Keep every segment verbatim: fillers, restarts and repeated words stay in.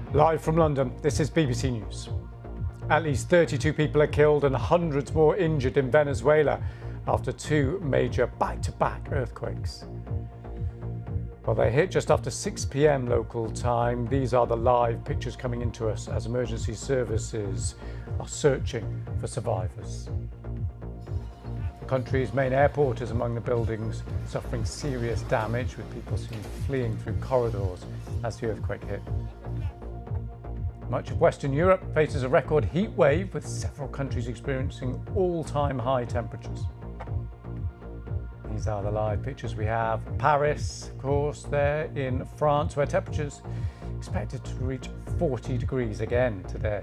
Live from London, this is B B C News. At least thirty-two people are killed and hundreds more injured in Venezuela after two major back-to-back earthquakes. Well, they hit just after six p m local time. These are the live pictures coming into us as emergency services are searching for survivors. The country's main airport is among the buildings suffering serious damage, with people seen fleeing through corridors as the earthquake hit. Much of Western Europe faces a record heat wave, with several countries experiencing all-time high temperatures. These are the live pictures we have. Paris, of course, there in France, where temperatures expected to reach forty degrees again today.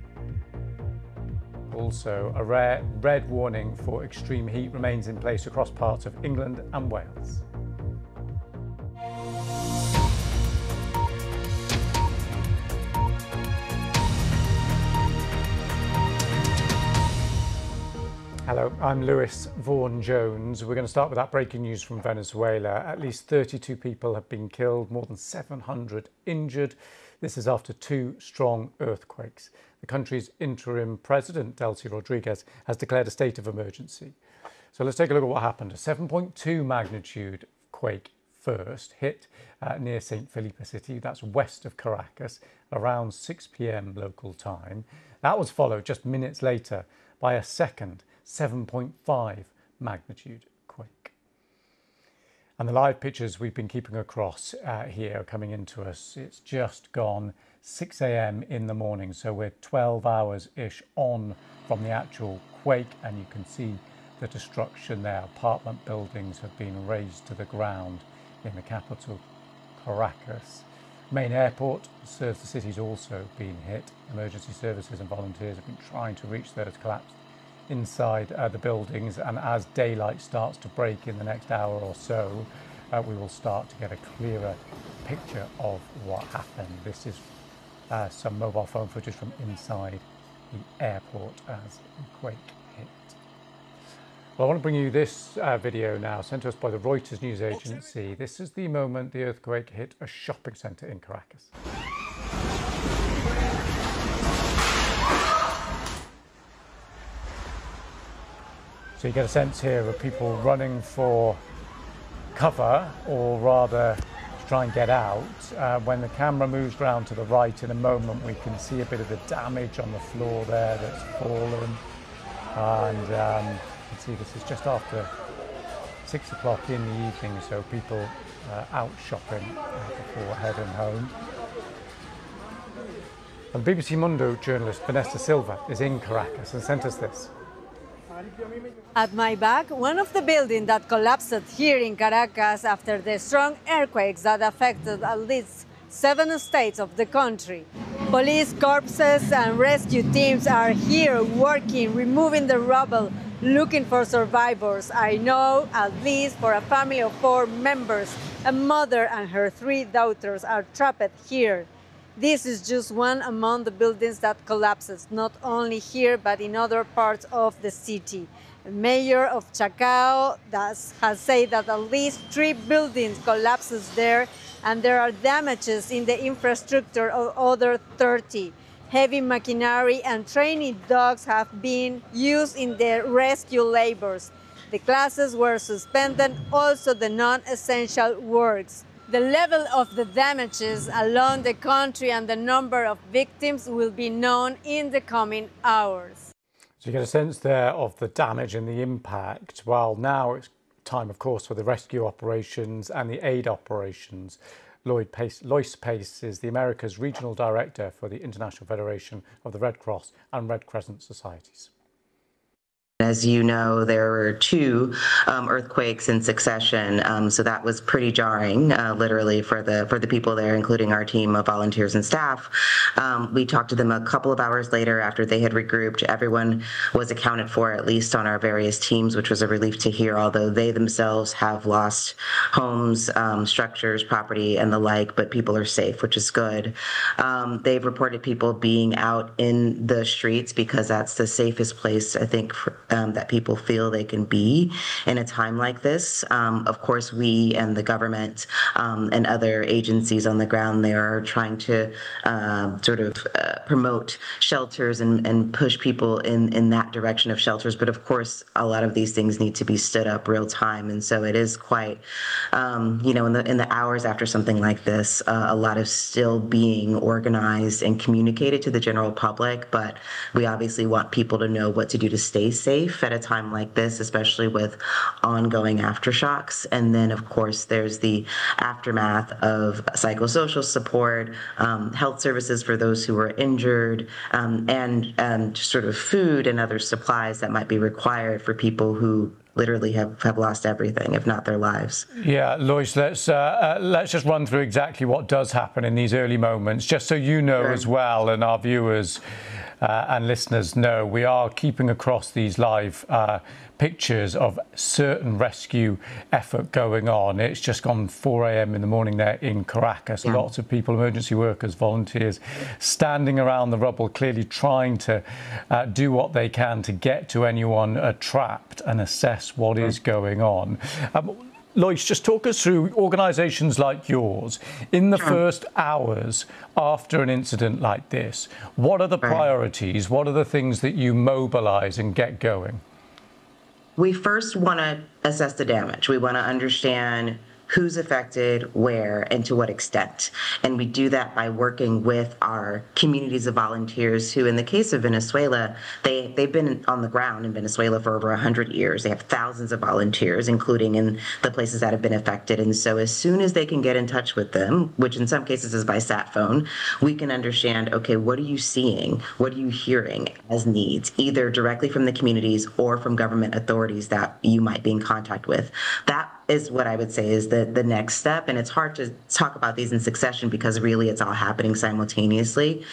Also, a rare red warning for extreme heat remains in place across parts of England and Wales. Hello, I'm Lewis Vaughan-Jones. We're going to start with that breaking news from Venezuela. At least thirty-two people have been killed, more than seven hundred injured. This is after two strong earthquakes. The country's interim president, Delcy Rodriguez, has declared a state of emergency. So let's take a look at what happened. A seven point two magnitude quake first hit uh, near Saint Felipe City, that's west of Caracas, around six p m local time. That was followed just minutes later by a second seven point five magnitude quake. And the live pictures we've been keeping across uh, here are coming into us. It's just gone six a m in the morning, so we're twelve hours-ish on from the actual quake, and you can see the destruction there. Apartment buildings have been razed to the ground in the capital, Caracas. Main airport serves the city's also been hit. Emergency services and volunteers have been trying to reach those collapsed inside uh, the buildings, and as daylight starts to break in the next hour or so, uh, we will start to get a clearer picture of what happened. This is uh, some mobile phone footage from inside the airport as the quake hit. Well, I want to bring you this uh, video now, sent to us by the Reuters news agency. This is the moment the earthquake hit a shopping centre in Caracas. So you get a sense here of people running for cover, or rather to try and get out. Uh, when the camera moves round to the right, in a moment we can see a bit of the damage on the floor there that's fallen. And um, you can see this is just after six o'clock in the evening, so people uh, out shopping uh, before heading home. And B B C Mundo journalist Vanessa Silva is in Caracas and sent us this. At my back, one of the buildings that collapsed here in Caracas after the strong earthquakes that affected at least seven states of the country. Police corpses and rescue teams are here working, removing the rubble, looking for survivors. I know at least for a family of four members, a mother and her three daughters are trapped here. This is just one among the buildings that collapses, not only here, but in other parts of the city. The mayor of Chacao has said that at least three buildings collapses there, and there are damages in the infrastructure of other thirty. Heavy machinery and training dogs have been used in the rescue labors. The classes were suspended, also the non-essential works. The level of the damages along the country and the number of victims will be known in the coming hours. So you get a sense there of the damage and the impact. Well, now it's time, of course, for the rescue operations and the aid operations. Lloyd Pace, Lois Pace is the America's regional director for the International Federation of the Red Cross and Red Crescent Societies. As you know, there were two um, earthquakes in succession, um, so that was pretty jarring, uh, literally, for the for the people there, including our team of volunteers and staff. Um, we talked to them a couple of hours later after they had regrouped. Everyone was accounted for, at least on our various teams, which was a relief to hear, although they themselves have lost homes, um, structures, property, and the like, but people are safe, which is good. Um, they've reported people being out in the streets because that's the safest place, I think, for, um, that people feel they can be in a time like this. Um, of course, we and the government um, and other agencies on the ground there are trying to uh, sort of uh, promote shelters and, and push people in, in that direction of shelters. But of course, a lot of these things need to be stood up real time. And so it is quite, um, you know, in the, in the hours after something like this, uh, a lot of still being organized and communicated to the general public. But we obviously want people to know what to do to stay safe at a time like this, especially with ongoing aftershocks. And then, of course, there's the aftermath of psychosocial support, um, health services for those who are injured, um, and um, just sort of food and other supplies that might be required for people who literally have, have lost everything, if not their lives. Yeah, Lois, let's uh, uh, let's just run through exactly what does happen in these early moments, just so you know sure. as well, and our viewers uh, and listeners know. We are keeping across these live uh, pictures of certain rescue effort going on. It's just gone four a m in the morning there in Caracas. Yeah. Lots of people, emergency workers, volunteers, standing around the rubble, clearly trying to uh, do what they can to get to anyone uh, trapped and assess what mm. is going on. Um, Lois, just talk us through organisations like yours in the first hours after an incident like this. What are the priorities? What are the things that you mobilise and get going? We first want to assess the damage. We want to understand who's affected, where, and to what extent. And we do that by working with our communities of volunteers who, in the case of Venezuela, they, they've been on the ground in Venezuela for over one hundred years. They have thousands of volunteers, including in the places that have been affected. And so as soon as they can get in touch with them, which in some cases is by sat phone, we can understand, okay, what are you seeing? What are you hearing as needs, either directly from the communities or from government authorities that you might be in contact with. That is what I would say is the, the next step. And it's hard to talk about these in succession because really it's all happening simultaneously.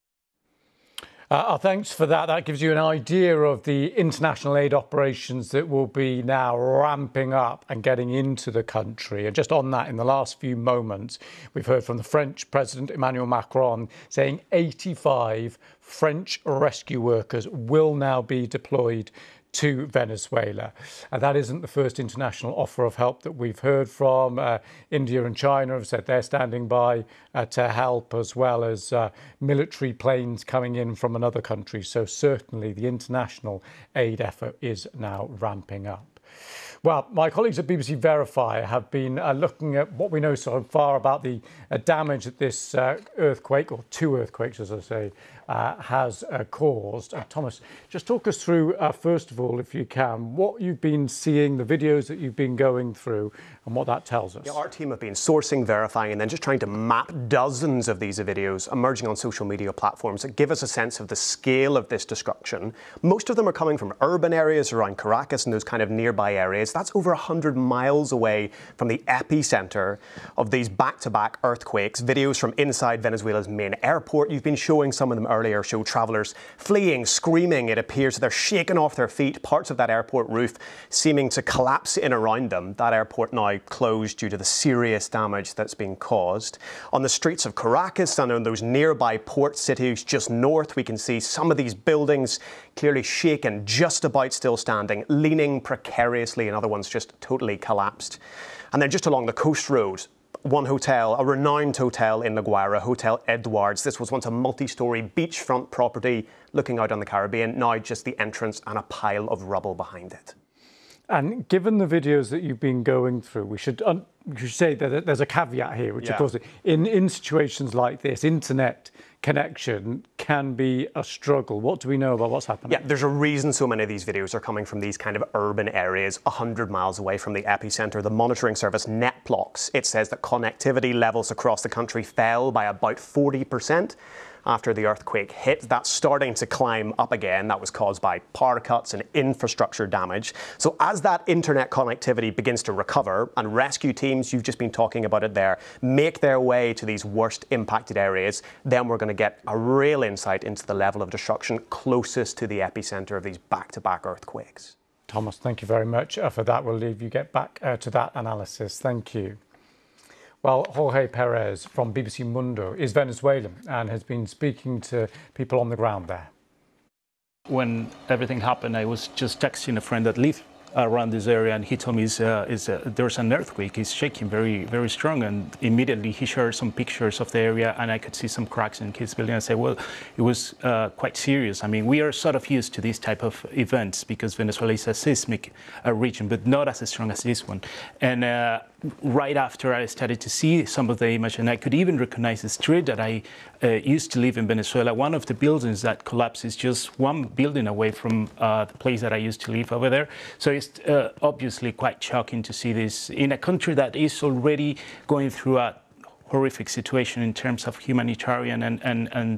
Uh, thanks for that. That gives you an idea of the international aid operations that will be now ramping up and getting into the country. And just on that, in the last few moments, we've heard from the French President Emmanuel Macron saying eighty-five French rescue workers will now be deployed to Venezuela. And that isn't the first international offer of help that we've heard from. Uh, India and China have said they're standing by uh, to help, as well as uh, military planes coming in from another country. So certainly the international aid effort is now ramping up. Well, my colleagues at B B C Verify have been uh, looking at what we know so far about the uh, damage that this uh, earthquake, or two earthquakes, as I say, uh, has uh, caused. Uh, Thomas, just talk us through, uh, first of all, if you can, what you've been seeing, the videos that you've been going through, and what that tells us. Yeah, our team have been sourcing, verifying, and then just trying to map dozens of these videos emerging on social media platforms that give us a sense of the scale of this destruction. Most of them are coming from urban areas around Caracas and those kind of nearby areas. That's over one hundred miles away from the epicenter of these back-to-back earthquakes. Videos from inside Venezuela's main airport. You've been showing some of them earlier, show travellers fleeing, screaming. It appears they're shaken off their feet, parts of that airport roof seeming to collapse in around them. That airport now closed due to the serious damage that's been caused. On the streets of Caracas and in those nearby port cities just north, we can see some of these buildings clearly shaken, just about still standing, leaning precariously, and other ones just totally collapsed. And then just along the coast road, one hotel, a renowned hotel in La Guaira, Hotel Edwards. This was once a multi-storey beachfront property looking out on the Caribbean, now just the entrance and a pile of rubble behind it. And given the videos that you've been going through, we should, um, we should say that there's a caveat here, which yeah. of course, in, in situations like this, internet connection can be a struggle. What do we know about what's happening? Yeah, there's a reason so many of these videos are coming from these kind of urban areas, one hundred miles away from the epicenter. The monitoring service NetBlocks, it says that connectivity levels across the country fell by about forty percent. After the earthquake hit. That's starting to climb up again. That was caused by power cuts and infrastructure damage. So as that internet connectivity begins to recover and rescue teams, you've just been talking about it there, make their way to these worst impacted areas, then we're going to get a real insight into the level of destruction closest to the epicenter of these back-to-back earthquakes. Thomas, thank you very much uh, for that. We'll leave you get back uh, to that analysis. Thank you. Well, Jorge Perez from B B C Mundo is Venezuelan and has been speaking to people on the ground there. When everything happened, I was just texting a friend that lived around this area, and he told me is uh, is uh, there's an earthquake. It's shaking very very strong, and immediately he shared some pictures of the area, and I could see some cracks in his building. I said, well, it was uh, quite serious. I mean, we are sort of used to these type of events because Venezuela is a seismic uh, region, but not as strong as this one. And uh, right after I started to see some of the image, and I could even recognize the street that I uh, used to live in Venezuela. One of the buildings that collapsed is just one building away from uh, the place that I used to live over there. So it's uh, obviously quite shocking to see this in a country that is already going through a horrific situation in terms of humanitarian and, and, and